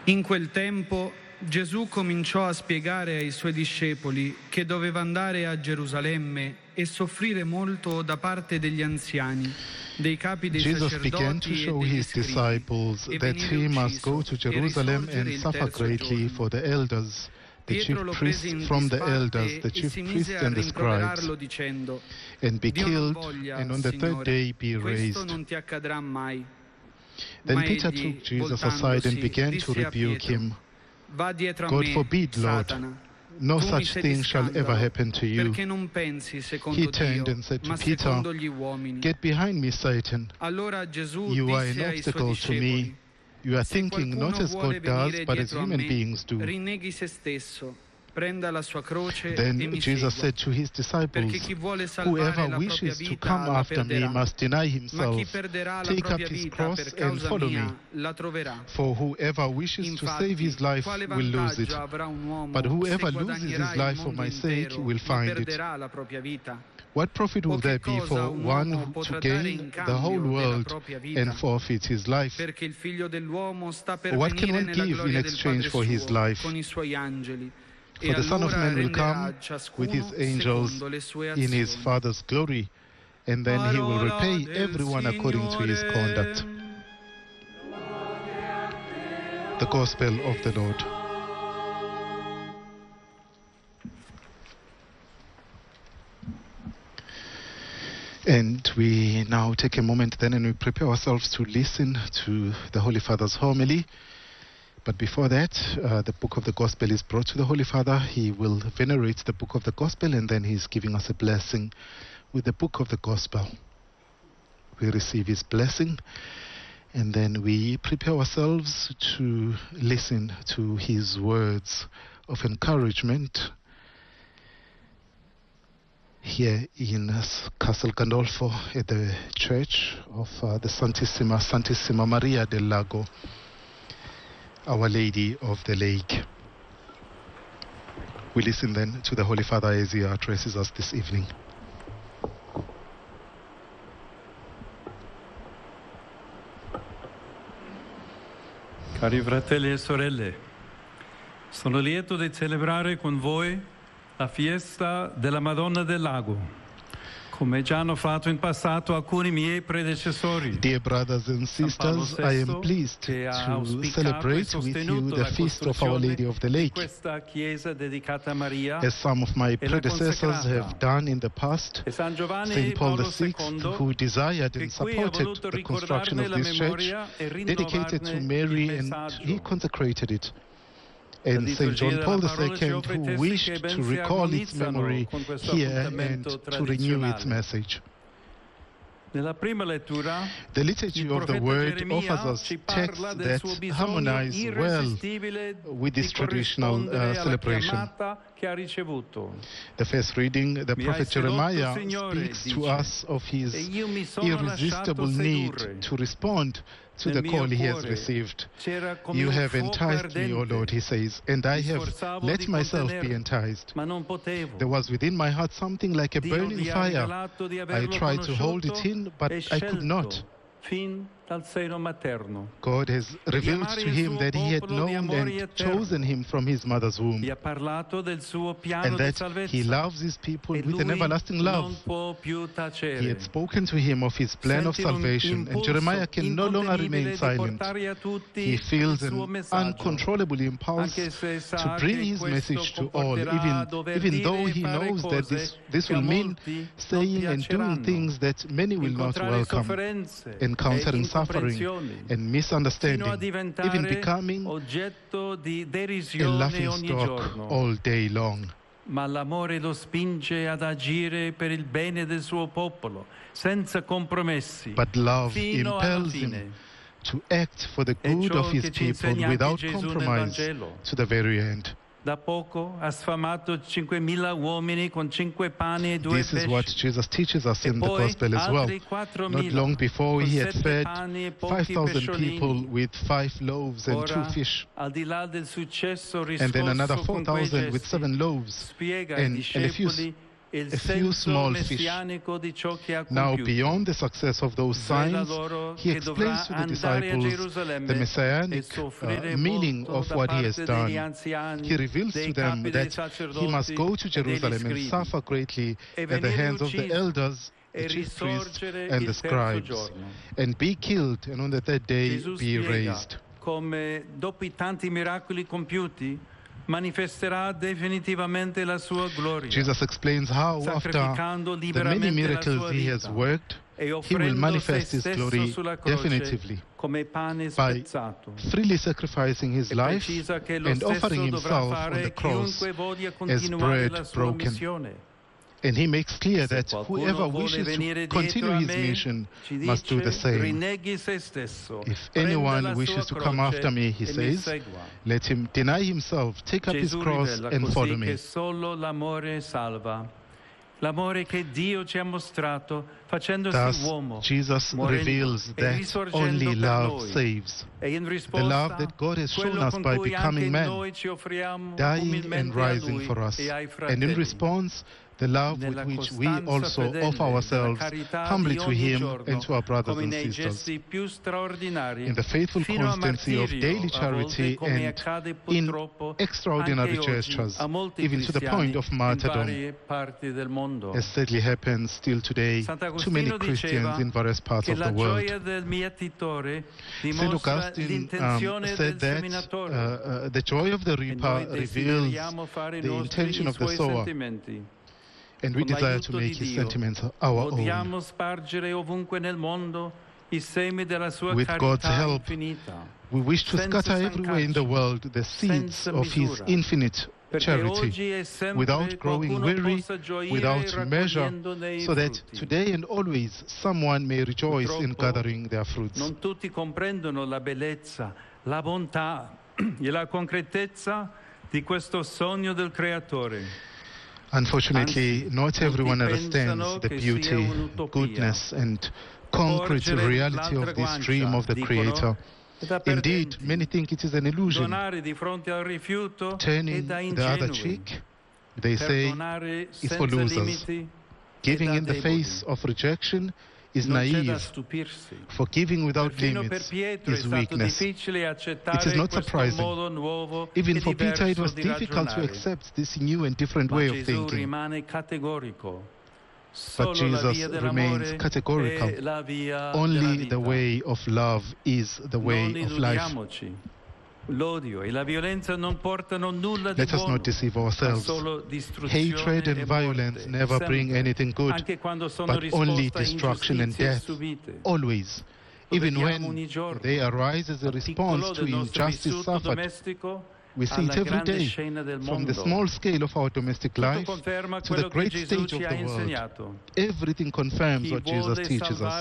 In quel tempo Gesù cominciò a spiegare ai suoi discepoli che doveva andare a Gerusalemme e soffrire molto da parte degli anziani, dei capi dei Jesus began to sacerdoti e show degli his scribi, disciples e that venire he must ucciso go to e Jerusalem risorgere and il suffer terzo greatly giorno. for the elders, the chief Pietro lo prese priests in from the elders, disparte the e chief si priests mise a and the scribes, rimproverarlo dicendo: and be Dio non killed, voglia, and on the third Signore, day be questo raised. non ti accadrà mai. Then Ma Peter egli, took Jesus aside and voltandosi, began to disse a rebuke Pietro: him. Va dietro a God me, forbid, Lord. Satana. No Tu mi such sei thing di shall ever scandalo, happen to you. perché non pensi secondo He turned Dio, and said to ma Peter, secondo gli uomini. Get behind me, Satan. Allora Gesù You are disse an ai suoi obstacle to me. discepoli: You are Se thinking not qualcuno as vuole God does, venire but as dietro a human me, beings do. rinneghi se stesso, prenda la sua croce e Then mi Jesus segua. said to his disciples, Perché chi vuole salvare Whoever la propria wishes to vita come la after me perderà, must deny ma chi himself, perderà la take up propria his vita cross per and causa follow me. mia la troverà. For whoever wishes to save his Infatti, life quale will lose it, vantaggio avrà un uomo but whoever se loses his guadagnerà il life for mondo my sake intero, will ma find it. perderà la propria vita? What profit will O there che be cosa for un one uomo to potrà dare in gain the whole cambio della world propria vita? and forfeit his life? Perché il figlio dell'uomo sta per What can venire one nella give in gloria del exchange Padre for his suo life? con i suoi angeli. For E the Son of allora Man will renderà come a with ciascuno his angels secondo le sue in his azioni. Father's glory, and then he will Parola repay del everyone according to his conduct. The Gospel of the Lord. And we now take a moment then and we prepare ourselves to listen to the Holy Father's homily. But before that, the book of the Gospel is brought to the Holy Father. He will venerate the book of the Gospel, and then he's giving us a blessing with the book of the Gospel. We receive his blessing, and then we prepare ourselves to listen to his words of encouragement here in Castel Gandolfo at the Church of the Santissima Maria del Lago, Our Lady of the Lake. We listen then to the Holy Father as he addresses us this evening. Cari fratelli e sorelle, sono lieto di celebrare con voi la fiesta della Madonna del Lago, come già hanno fatto in passato alcuni miei predecessori. Dear brothers and sisters, I am pleased to celebrate with you the feast of Our Lady of the Lake, as some of my predecessors have done in the past. St. Paul VI, who desired and supported the construction of this church, dedicated to Mary, and he consecrated it. And St. John Paul II, who wished to recall its memory here and to renew its message. The liturgy of the Word offers us texts that harmonize well with this traditional celebration. The first reading, the prophet Jeremiah speaks to us of his irresistible need to respond to the call he has received. You have enticed me, O Lord, he says, and I have let myself be enticed. There was within my heart something like a burning fire. I tried to hold it in, but I could not. God has revealed to him that he had known and chosen him from his mother's womb, and that he loves his people with an everlasting love. He had spoken to him of his plan of salvation, and Jeremiah can no longer remain silent. He feels an uncontrollable impulse to bring his message to all, even though he knows that this will mean saying and doing things that many will not welcome, encountering suffering and misunderstanding, even becoming a laughingstock all day long. Ma l'amore lo spinge ad agire per il bene del suo popolo, senza compromessi. But love impels him to act for the good of his people without compromise to the very end. Da poco ha sfamato 5.000 uomini con 5 pani e 2 pesci. This is what Jesus teaches us in the Gospel as well. Not long before, he had fed 5,000 people with 5 loaves and 2 fish. And then another 4,000 with 7 loaves and a few a few small fish. Now, beyond the success of those signs, he explains to the disciples the messianic meaning of what he has done. He reveals to them that he must go to Jerusalem and suffer greatly at the hands of the elders, the chief priests, and the scribes, and be killed, and on the third day be raised. Come dopo I tanti miracoli compiuti manifesterà definitivamente la sua gloria. Jesus explains how, after the many miracles he has worked, he will manifest his glory definitively by freely sacrificing his life and offering himself on the cross as bread broken. And he makes clear that whoever wishes to continue his mission must do the same. If anyone wishes to come after me, he says, let him deny himself, take up his cross, and follow me. Thus, Jesus reveals that only love saves. The love that God has shown us by becoming man, dying and rising for us. And in response, the love with which we also offer ourselves humbly to Him and to our brothers and sisters. In the faithful constancy of daily charity and in extraordinary gestures, even to the point of martyrdom, as sadly happens still today to many Christians in various parts of the world. St. Augustine said that the joy of the reaper reveals the intention of the sower, and we desire to make his sentiments our own. With God's help, we wish to scatter everywhere in the world the seeds of his infinite charity, without growing weary, without measure, so that today and always someone may rejoice in gathering their fruits. Non tutti comprendono la bellezza, la bontà e la concretezza di questo sogno del Creatore. Unfortunately, not everyone understands the beauty, goodness, and concrete reality of this dream of the Creator. Indeed, many think it is an illusion. Turning the other cheek, they say, is for losers. Giving in the face of rejection is naive. Forgiving without limits is weakness. It is not surprising. Even for Peter, it was difficult to accept this new and different way of thinking. But Jesus remains categorical. Only the way of love is the way of life. Let us not deceive ourselves. Hatred and violence never bring anything good, but only destruction and death, always. Even when they arise as a response to injustice suffered, we see it every day, from the small scale of our domestic life to the great stage of the world. Everything confirms what Jesus teaches us.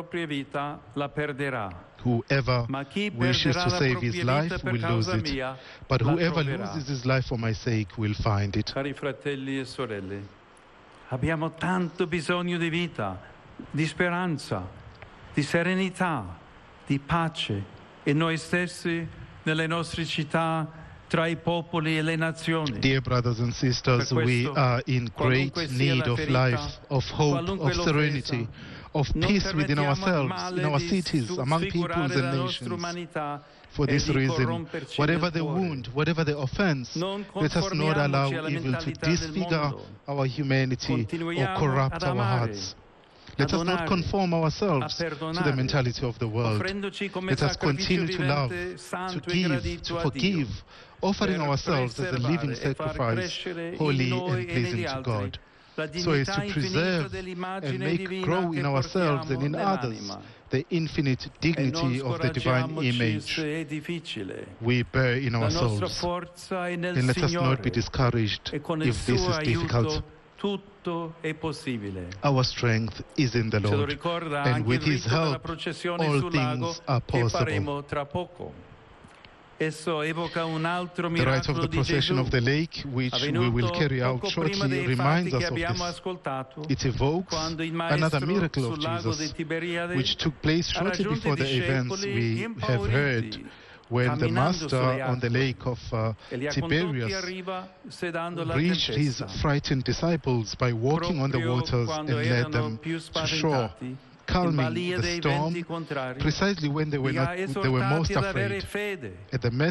Whoever wishes to save his life will lose it, but whoever loses his life for my sake will find it. Cari fratelli e sorelle, abbiamo tanto bisogno di vita, di speranza, di serenità, di pace in noi stessi, nelle nostre città, tra I popoli e le nazioni. Dear brothers and sisters, we are in great need of life, of hope, of serenity, of peace within ourselves, in our cities, among peoples and nations. For this reason, whatever the wound, whatever the offense, let us not allow evil to disfigure our humanity or corrupt our hearts. Let us not conform ourselves to the mentality of the world. Let us continue to love, to give, to forgive, offering ourselves as a living sacrifice, holy and pleasing to God, so as to preserve and make grow in ourselves and in others the infinite dignity of the divine image we bear in our souls. And let us not be discouraged if this is difficult. Our strength is in the Lord, and with His help, all things are possible. The rite of the procession of the lake, which we will carry out shortly, reminds us of this. It evokes another miracle of Jesus, which took place shortly before the events we have heard, when the Master on the lake of Tiberias reached his frightened disciples by walking on the waters and led them to shore, calming the storm precisely when they were most afraid. At the